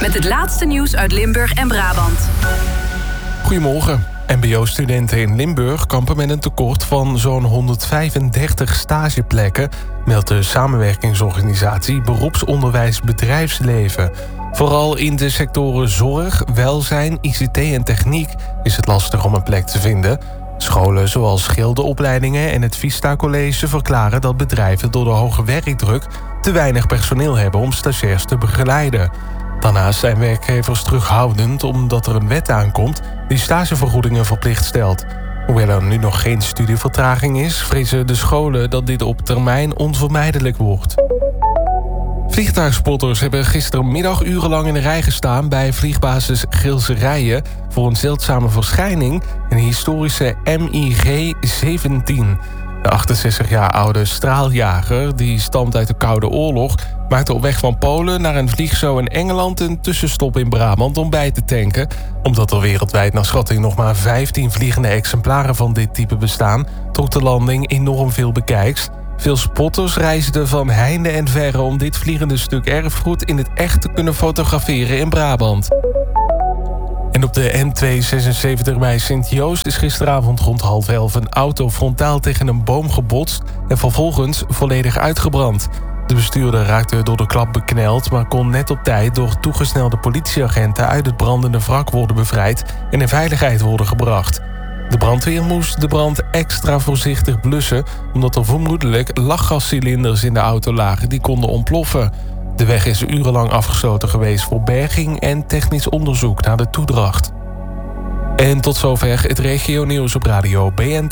met het laatste nieuws uit Limburg en Brabant. Goedemorgen. MBO-studenten in Limburg kampen met een tekort van zo'n 135 stageplekken, meldt de samenwerkingsorganisatie Beroepsonderwijs Bedrijfsleven. Vooral in de sectoren zorg, welzijn, ICT en techniek is het lastig om een plek te vinden. Scholen zoals schilderopleidingen en het Vista College verklaren dat bedrijven door de hoge werkdruk te weinig personeel hebben om stagiairs te begeleiden. Daarnaast zijn werkgevers terughoudend omdat er een wet aankomt die stagevergoedingen verplicht stelt. Hoewel er nu nog geen studievertraging is, vrezen de scholen dat dit op termijn onvermijdelijk wordt. Vliegtuigspotters hebben gistermiddag urenlang in de rij gestaan bij vliegbasis Gilserijen voor een zeldzame verschijning, een historische MiG-17. De 68 jaar oude straaljager, die stamt uit de Koude Oorlog, maakte op weg van Polen naar een vliegshow in Engeland een tussenstop in Brabant om bij te tanken. Omdat er wereldwijd naar schatting nog maar 15 vliegende exemplaren van dit type bestaan, trok de landing enorm veel bekijks. Veel spotters reisden van heinde en verre om dit vliegende stuk erfgoed in het echt te kunnen fotograferen in Brabant. En op de N276 bij Sint-Joost is gisteravond rond 10:30 een auto frontaal tegen een boom gebotst en vervolgens volledig uitgebrand. De bestuurder raakte door de klap bekneld, maar kon net op tijd door toegesnelde politieagenten uit het brandende wrak worden bevrijd en in veiligheid worden gebracht. De brandweer moest de brand extra voorzichtig blussen, omdat er vermoedelijk lachgascilinders in de auto lagen die konden ontploffen. De weg is urenlang afgesloten geweest voor berging en technisch onderzoek naar de toedracht. En tot zover het regionieuws op radio BNT.